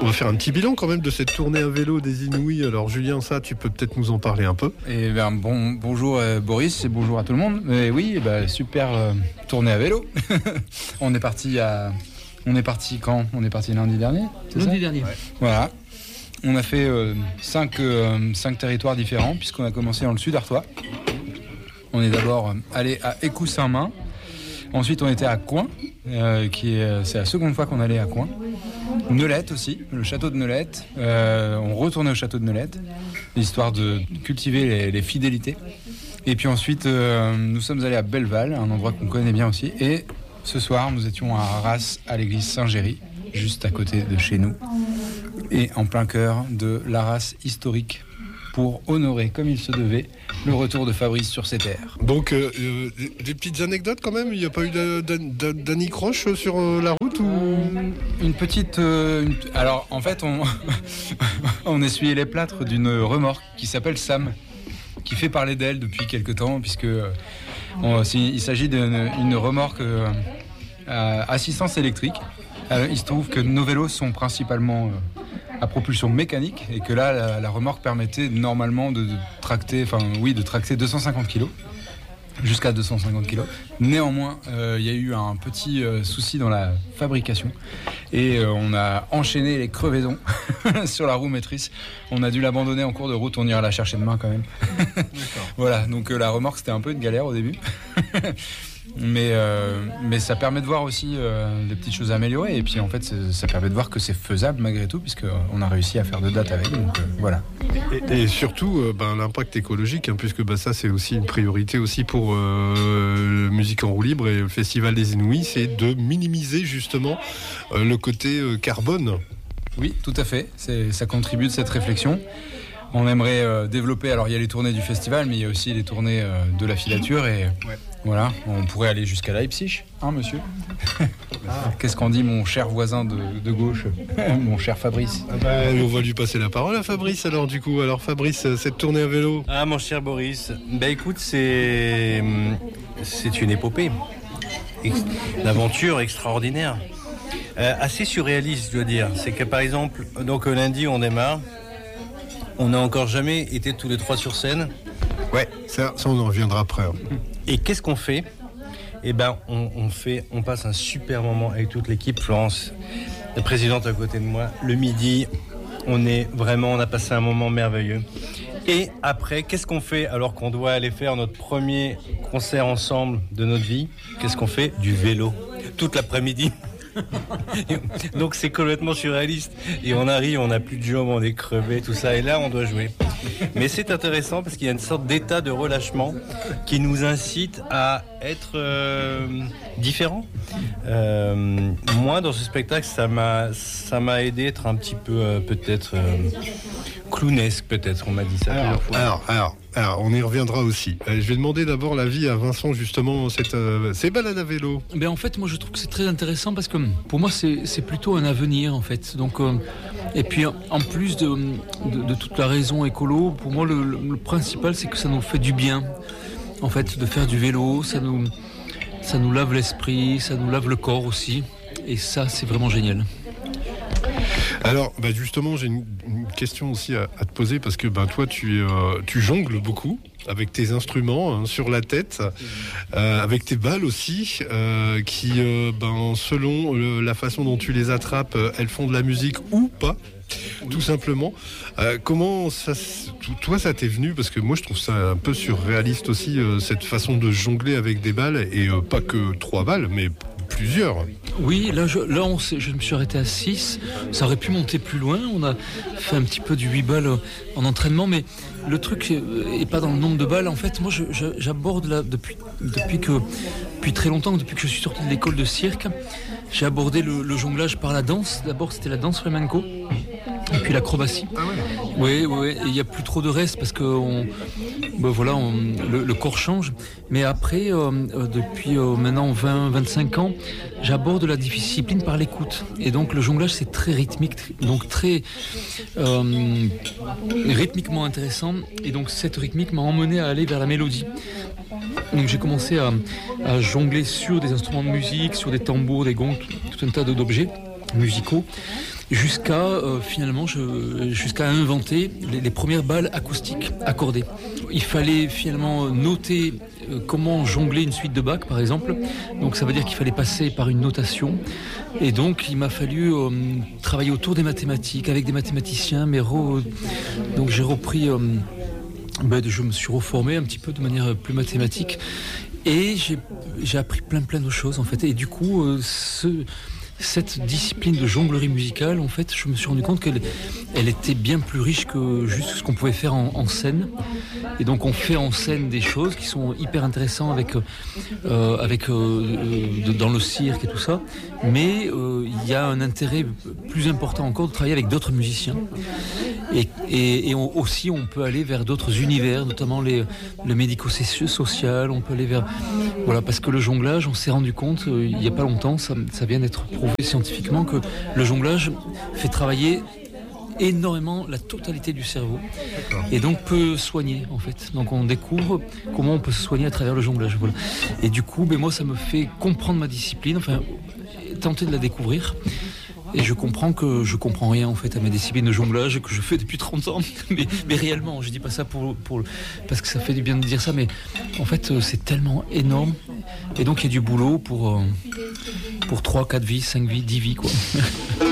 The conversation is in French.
On va faire un petit bilan quand même de cette tournée à vélo des Inouïs. Alors Julien, ça, tu peux peut-être nous en parler un peu. Et bonjour Boris et bonjour à tout le monde. Et oui, super tournée à vélo. On est parti quand ? On est parti lundi dernier. Lundi dernier. Ouais. Voilà. On a fait 5 territoires différents puisqu'on a commencé dans le sud Artois. On est d'abord allé à Écou-Saint-Main. Ensuite, on était à Coin, c'est la seconde fois qu'on allait à Coin. Neulette aussi, le château de Neulette. On retournait au château de Neulette, histoire de cultiver les fidélités. Et puis ensuite, nous sommes allés à Belleval, un endroit qu'on connaît bien aussi. Et ce soir, nous étions à Arras, à l'église Saint-Géry, juste à côté de chez nous. Et en plein cœur de l'Arras historique, pour honorer, comme il se devait, le retour de Fabrice sur ses terres. Donc, des petites anecdotes quand même. Il n'y a pas eu d'anicroche sur la route ou... Une petite... Alors, en fait, on essuyait les plâtres d'une remorque qui s'appelle Sam, qui fait parler d'elle depuis quelque temps, puisque il s'agit d'une remorque à assistance électrique. Il se trouve que nos vélos sont principalement... à propulsion mécanique et que là la remorque permettait normalement de tracter 250 kg jusqu'à 250 kg. Néanmoins, il y a eu un petit souci dans la fabrication et on a enchaîné les crevaisons sur la roue motrice. On a dû l'abandonner en cours de route, on ira la chercher demain quand même. Voilà, donc la remorque c'était un peu une galère au début. Mais ça permet de voir aussi des petites choses à améliorer et puis en fait ça permet de voir que c'est faisable malgré tout puisqu'on a réussi à faire 2 dates avec, donc voilà. Et surtout l'impact écologique, hein, puisque ça c'est aussi une priorité aussi pour Musique en roue libre et le Festival des Inouïs, c'est de minimiser justement le côté carbone. Oui, tout à fait, ça contribue de cette réflexion. On aimerait développer, alors il y a les tournées du festival, mais il y a aussi les tournées de la filature et voilà, on pourrait aller jusqu'à Leipzig, hein monsieur. Qu'est-ce qu'en dit mon cher voisin de gauche, mon cher Fabrice? On va lui passer la parole à Fabrice alors du coup. Alors Fabrice, cette tournée à vélo. Ah mon cher Boris, écoute, c'est une épopée, une aventure extraordinaire. Assez surréaliste, je dois dire. C'est que par exemple, donc lundi on démarre. On n'a encore jamais été tous les 3 sur scène. Ouais, ça on en reviendra après. Et qu'est-ce qu'on fait ? On passe un super moment avec toute l'équipe. Florence, la présidente à côté de moi, le midi, on a passé un moment merveilleux. Et après, qu'est-ce qu'on fait alors qu'on doit aller faire notre premier concert ensemble de notre vie ? Qu'est-ce qu'on fait ? Du vélo, toute l'après-midi. Donc c'est complètement surréaliste et on arrive, on n'a plus de jambes, on est crevé, tout ça, et là on doit jouer. Mais c'est intéressant parce qu'il y a une sorte d'état de relâchement qui nous incite à être différents. Moi dans ce spectacle ça m'a aidé à être un petit peu peut-être clownesque, peut-être, on m'a dit ça plusieurs fois. Alors, on y reviendra aussi. Je vais demander d'abord l'avis à Vincent, justement, ces balades à vélo. En fait, moi, je trouve que c'est très intéressant parce que pour moi, c'est plutôt un avenir, en fait. Donc, et puis, en plus de toute la raison écolo, pour moi, le principal, c'est que ça nous fait du bien, en fait, de faire du vélo. Ça nous lave l'esprit, ça nous lave le corps aussi. Et ça, c'est vraiment génial. Alors, justement, j'ai une question aussi à te poser parce que toi, tu jongles beaucoup avec tes instruments sur la tête, avec tes balles aussi, qui, selon la façon dont tu les attrapes, elles font de la musique ou pas, tout simplement. Comment ça t'est venu ? Parce que moi, je trouve ça un peu surréaliste aussi, cette façon de jongler avec des balles, et pas que 3 balles, mais plusieurs. Oui, je me suis arrêté à 6. Ça aurait pu monter plus loin. On a fait un petit peu du 8 balles en entraînement, mais le truc est pas dans le nombre de balles. En fait, moi, j'aborde là depuis très longtemps, depuis que je suis sorti de l'école de cirque, j'ai abordé le jonglage par la danse. D'abord, c'était la danse flamenco. Et puis l'acrobatie. Ah ouais. Oui. Et il n'y a plus trop de reste parce que le corps change. Mais après, depuis maintenant 20-25 ans, j'aborde la discipline par l'écoute. Et donc le jonglage, c'est très rythmique, donc très rythmiquement intéressant. Et donc cette rythmique m'a emmené à aller vers la mélodie. Donc j'ai commencé à jongler sur des instruments de musique, sur des tambours, des gongs, tout un tas d'objets musicaux. jusqu'à finalement jusqu'à inventer les premières balles acoustiques accordées. Il fallait finalement noter comment jongler une suite de Bach par exemple, donc ça veut dire qu'il fallait passer par une notation, et donc il m'a fallu travailler autour des mathématiques avec des mathématiciens, donc j'ai repris, je me suis reformé un petit peu de manière plus mathématique, et j'ai appris plein de choses en fait, et du coup cette discipline de jonglerie musicale, en fait, je me suis rendu compte qu'elle était bien plus riche que juste ce qu'on pouvait faire en scène. Et donc, on fait en scène des choses qui sont hyper intéressantes dans le cirque et tout ça. Mais il y a un intérêt plus important encore de travailler avec d'autres musiciens. Et aussi, on peut aller vers d'autres univers, notamment le médico-social. On peut aller vers... Voilà, parce que le jonglage, on s'est rendu compte, il n'y a pas longtemps, ça vient d'être prouvé scientifiquement, que le jonglage fait travailler énormément la totalité du cerveau. D'accord. Et donc peut soigner en fait. Donc on découvre comment on peut se soigner à travers le jonglage. Voilà. Et du coup, moi ça me fait comprendre ma discipline, enfin tenter de la découvrir. Et je comprends que je comprends rien en fait à ma discipline de jonglage que je fais depuis 30 ans. Mais réellement, je dis pas ça parce que ça fait du bien de dire ça, mais en fait c'est tellement énorme. Et donc il y a du boulot pour 3, 4 vies, 5 vies, 10 vies quoi.